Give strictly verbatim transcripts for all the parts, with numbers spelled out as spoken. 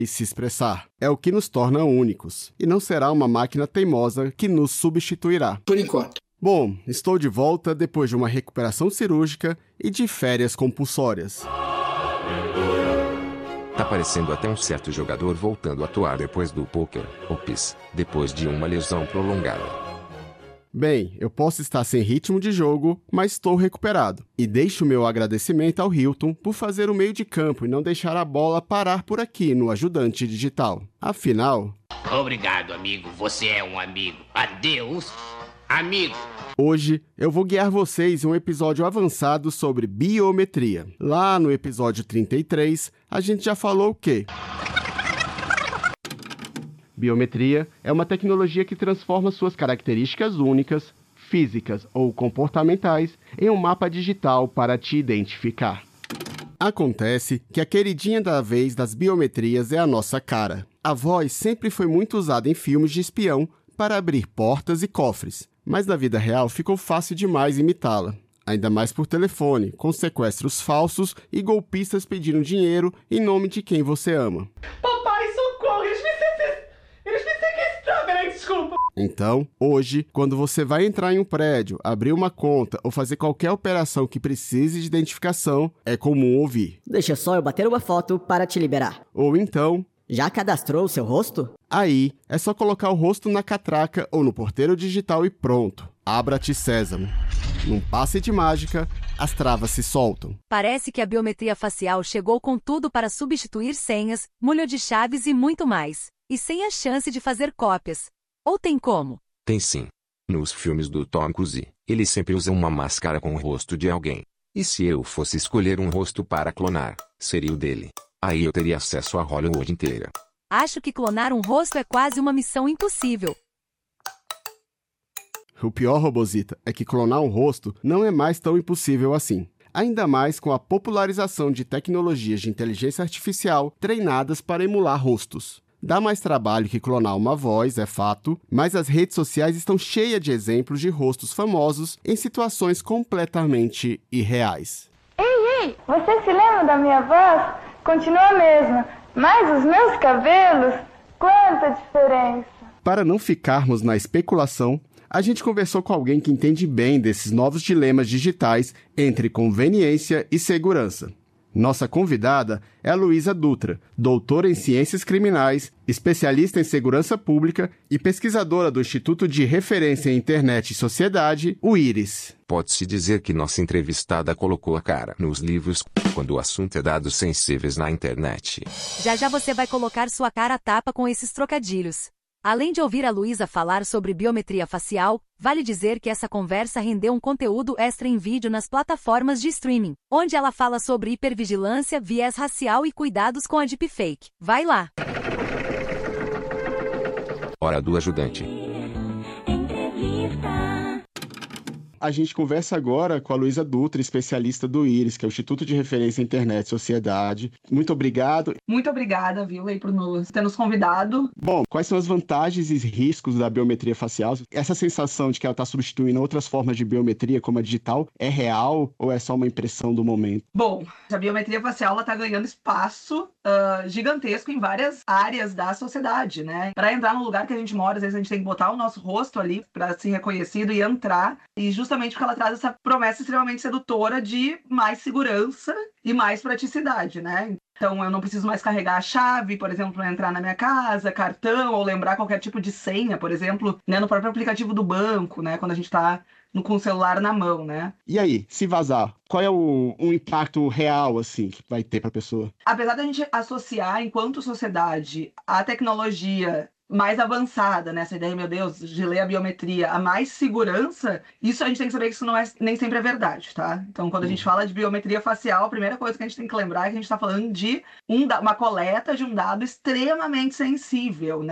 e se expressar. É o que nos torna únicos, e não será uma máquina teimosa que nos substituirá. Por enquanto. Bom, estou de volta depois de uma recuperação cirúrgica e de férias compulsórias. Tá parecendo até um certo jogador voltando a atuar depois do poker, ops, depois de uma lesão prolongada. Bem, eu posso estar sem ritmo de jogo, mas estou recuperado. E deixo meu agradecimento ao Hilton por fazer o meio de campo e não deixar a bola parar por aqui no ajudante digital. Afinal... Obrigado, amigo. Você é um amigo. Adeus, amigo. Hoje eu vou guiar vocês em um episódio avançado sobre biometria. Lá no episódio trinta e três, a gente já falou o quê? Biometria é uma tecnologia que transforma suas características únicas, físicas ou comportamentais, em um mapa digital para te identificar. Acontece que a queridinha da vez das biometrias é a nossa cara. A voz sempre foi muito usada em filmes de espião para abrir portas e cofres, mas na vida real ficou fácil demais imitá-la. Ainda mais por telefone, com sequestros falsos e golpistas pedindo dinheiro em nome de quem você ama. Papai, socorro! Eles me sequestraram! Eles me sequestraram! Peraí, desculpa! Então, hoje, quando você vai entrar em um prédio, abrir uma conta ou fazer qualquer operação que precise de identificação, é comum ouvir: deixa só eu bater uma foto para te liberar. Ou então... já cadastrou o seu rosto? Aí, é só colocar o rosto na catraca ou no porteiro digital e pronto. Abra-te sésamo. Num passe de mágica, as travas se soltam. Parece que a biometria facial chegou com tudo para substituir senhas, molho de chaves e muito mais. E sem a chance de fazer cópias. Ou tem como? Tem sim. Nos filmes do Tom Cruise, ele sempre usa uma máscara com o rosto de alguém. E se eu fosse escolher um rosto para clonar, seria o dele. Aí eu teria acesso a Hollywood inteira. Acho que clonar um rosto é quase uma missão impossível. O pior, Robozita, é que clonar um rosto não é mais tão impossível assim. Ainda mais com a popularização de tecnologias de inteligência artificial treinadas para emular rostos. Dá mais trabalho que clonar uma voz, é fato, mas as redes sociais estão cheias de exemplos de rostos famosos em situações completamente irreais. Ei, ei, você se lembra da minha voz? Continua a mesma, mas os meus cabelos, quanta diferença! Para não ficarmos na especulação, a gente conversou com alguém que entende bem desses novos dilemas digitais entre conveniência e segurança. Nossa convidada é a Luísa Dutra, doutora em Ciências Criminais, especialista em Segurança Pública e pesquisadora do Instituto de Referência em Internet e Sociedade, o IRIS. Pode-se dizer que nossa entrevistada colocou a cara nos livros quando o assunto é dados sensíveis na internet. Já já você vai colocar sua cara a tapa com esses trocadilhos. Além de ouvir a Luísa falar sobre biometria facial, vale dizer que essa conversa rendeu um conteúdo extra em vídeo nas plataformas de streaming, onde ela fala sobre hipervigilância, viés racial e cuidados com a deepfake. Vai lá! Hora do ajudante. A gente conversa agora com a Luísa Dutra, especialista do IRIS, que é o Instituto de Referência em Internet e Sociedade. Muito obrigado. Muito obrigada, viu, aí, por nos, ter nos convidado. Bom, quais são as vantagens e riscos da biometria facial? Essa sensação de que ela está substituindo outras formas de biometria, como a digital, é real ou é só uma impressão do momento? Bom, a biometria facial está ganhando espaço uh, gigantesco em várias áreas da sociedade, né? Para entrar no lugar que a gente mora, às vezes a gente tem que botar o nosso rosto ali para ser reconhecido e entrar. E justamente Justamente porque ela traz essa promessa extremamente sedutora de mais segurança e mais praticidade, né? Então eu não preciso mais carregar a chave, por exemplo, para entrar na minha casa, cartão, ou lembrar qualquer tipo de senha, por exemplo, né, no próprio aplicativo do banco, né? Quando a gente está com o celular na mão, né? E aí, se vazar, qual é o, o impacto real, assim, que vai ter para a pessoa? Apesar da gente associar, enquanto sociedade, a tecnologia mais avançada, né? Essa ideia, meu Deus, de ler a biometria, a mais segurança, isso a gente tem que saber que isso não é, nem sempre é verdade, tá? Então, quando a gente fala de biometria facial, a primeira coisa que a gente tem que lembrar é que a gente está falando de um, uma coleta de um dado extremamente sensível, né?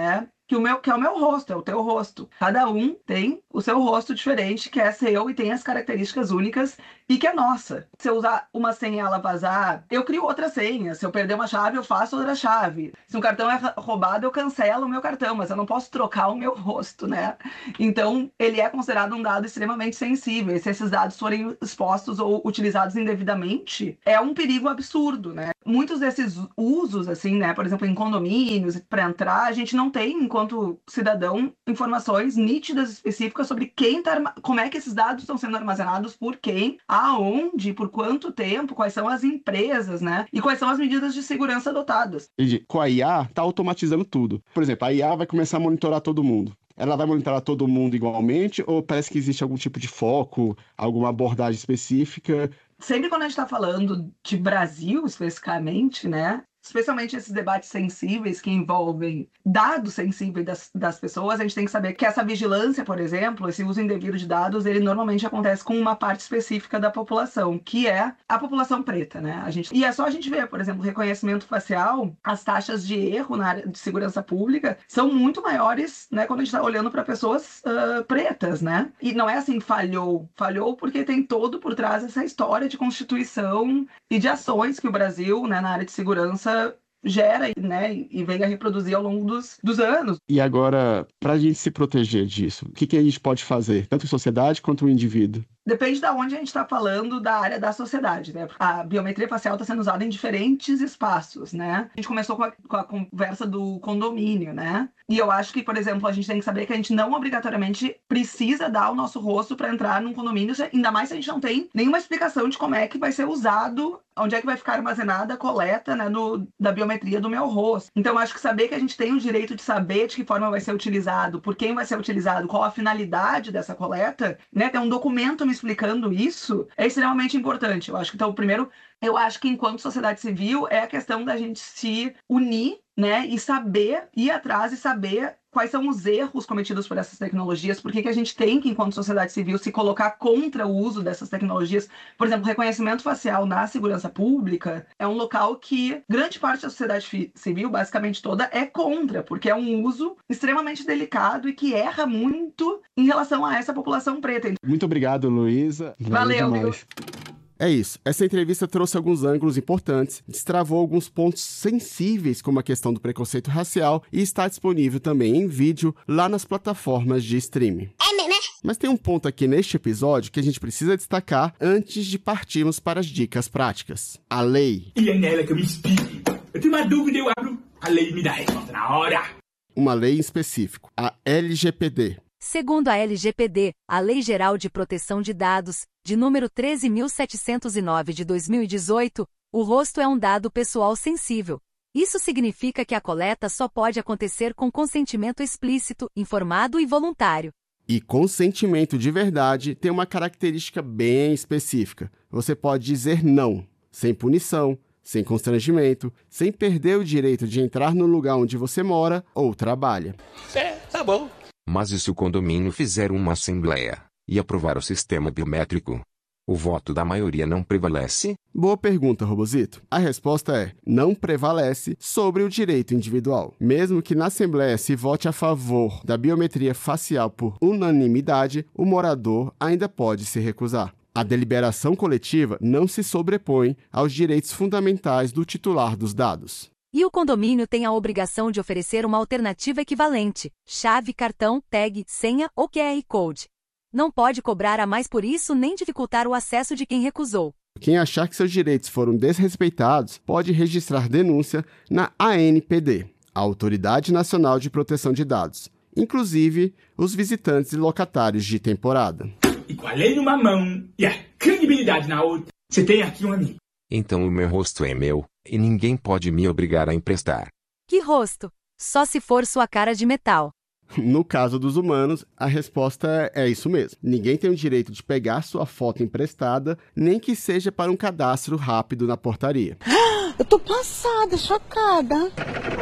que, o meu, que é o meu rosto, é o teu rosto. Cada um tem o seu rosto diferente, que é seu e tem as características únicas e que é nossa. Se eu usar uma senha e ela vazar, eu crio outra senha. Se eu perder uma chave, eu faço outra chave. Se um cartão é roubado, eu cancelo o meu cartão, mas eu não posso trocar o meu rosto, né? Então, ele é considerado um dado extremamente sensível. E se esses dados forem expostos ou utilizados indevidamente, é um perigo absurdo, né? Muitos desses usos, assim, né, por exemplo, em condomínios, para entrar, a gente não tem, enquanto cidadão, informações nítidas, específicas sobre quem tá, como é que esses dados estão sendo armazenados, por quem, aonde, por quanto tempo, quais são as empresas, né, e quais são as medidas de segurança adotadas. Com a I A, tá automatizando tudo. Por exemplo, a I A vai começar a monitorar todo mundo. Ela vai monitorar todo mundo igualmente ou parece que existe algum tipo de foco, alguma abordagem específica? Sempre quando a gente está falando de Brasil, especificamente, né? Especialmente esses debates sensíveis que envolvem dados sensíveis das, das pessoas, a gente tem que saber que essa vigilância, por exemplo, esse uso indevido de dados, ele normalmente acontece com uma parte específica da população, que é a população preta, né? A gente... E é só a gente ver, por exemplo, reconhecimento facial, as taxas de erro na área de segurança pública são muito maiores, né, quando a gente está olhando para pessoas uh, pretas, né? E não é assim, falhou. Falhou porque tem todo por trás essa história de constituição e de ações que o Brasil, né, na área de segurança gera, né, e vem a reproduzir ao longo dos, dos anos. E agora, para a gente se proteger disso, o que, que a gente pode fazer, tanto em sociedade quanto o indivíduo? Depende de onde a gente está falando da área da sociedade, né? A biometria facial está sendo usada em diferentes espaços, né? A gente começou com a, com a conversa do condomínio, né? E eu acho que, por exemplo, a gente tem que saber que a gente não obrigatoriamente precisa dar o nosso rosto para entrar num condomínio, ainda mais se a gente não tem nenhuma explicação de como é que vai ser usado, onde é que vai ficar armazenada a coleta, né, no, da biometria do meu rosto. Então, eu acho que saber que a gente tem o direito de saber de que forma vai ser utilizado, por quem vai ser utilizado, qual a finalidade dessa coleta, né? Ter um documento me explicando isso é extremamente importante. Eu acho que, então, primeiro, eu acho que enquanto sociedade civil é a questão da gente se unir, né, e saber, ir atrás e saber quais são os erros cometidos por essas tecnologias, por que que a gente tem que, enquanto sociedade civil, se colocar contra o uso dessas tecnologias. Por exemplo, reconhecimento facial na segurança pública é um local que grande parte da sociedade civil, basicamente toda, é contra, porque é um uso extremamente delicado e que erra muito em relação a essa população preta. Muito obrigado, Luísa. Valeu, Valeu demais. É isso. Essa entrevista trouxe alguns ângulos importantes, destravou alguns pontos sensíveis, como a questão do preconceito racial, e está disponível também em vídeo lá nas plataformas de streaming. É mesmo? Mas tem um ponto aqui neste episódio que a gente precisa destacar antes de partirmos para as dicas práticas. A lei. E é nela que eu me inspire. Eu tenho uma dúvida, eu abro. A lei me dá a resposta na hora. Uma lei em específico, a L G P D. Segundo a L G P D, a Lei Geral de Proteção de Dados, de número treze mil setecentos e nove de dois mil e dezoito, o rosto é um dado pessoal sensível. Isso significa que a coleta só pode acontecer com consentimento explícito, informado e voluntário. E consentimento de verdade tem uma característica bem específica. Você pode dizer não, sem punição, sem constrangimento, sem perder o direito de entrar no lugar onde você mora ou trabalha. É, tá bom. Mas e se o condomínio fizer uma assembleia e aprovar o sistema biométrico? O voto da maioria não prevalece? Boa pergunta, Robozito. A resposta é: não prevalece sobre o direito individual. Mesmo que na Assembleia se vote a favor da biometria facial por unanimidade, o morador ainda pode se recusar. A deliberação coletiva não se sobrepõe aos direitos fundamentais do titular dos dados. E o condomínio tem a obrigação de oferecer uma alternativa equivalente: chave, cartão, tag, senha ou Q R Code. Não pode cobrar a mais por isso nem dificultar o acesso de quem recusou. Quem achar que seus direitos foram desrespeitados pode registrar denúncia na A N P D, a Autoridade Nacional de Proteção de Dados, inclusive os visitantes e locatários de temporada. E com a lei numa mão e a credibilidade na outra, você tem aqui um amigo. Então o meu rosto é meu, e ninguém pode me obrigar a emprestar. Que rosto? Só se for sua cara de metal. No caso dos humanos, a resposta é isso mesmo. Ninguém tem o direito de pegar sua foto emprestada, nem que seja para um cadastro rápido na portaria. Eu tô passada, chocada.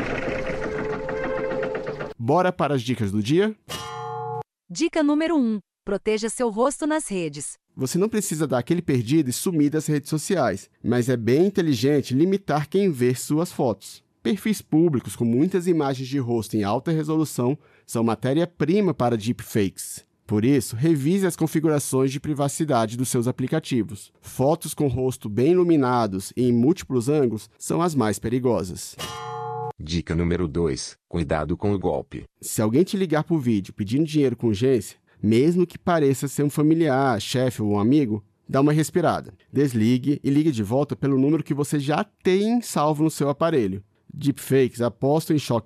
Bora para as dicas do dia? Dica número um. Proteja seu rosto nas redes. Você não precisa dar aquele perdido e sumir das redes sociais, mas é bem inteligente limitar quem vê suas fotos. Perfis públicos com muitas imagens de rosto em alta resolução são matéria-prima para deepfakes. Por isso, revise as configurações de privacidade dos seus aplicativos. Fotos com rosto bem iluminados e em múltiplos ângulos são as mais perigosas. Dica número dois. Cuidado com o golpe. Se alguém te ligar por vídeo pedindo dinheiro com urgência, mesmo que pareça ser um familiar, chefe ou um amigo, dá uma respirada. Desligue e ligue de volta pelo número que você já tem salvo no seu aparelho. Deepfakes apostam em choque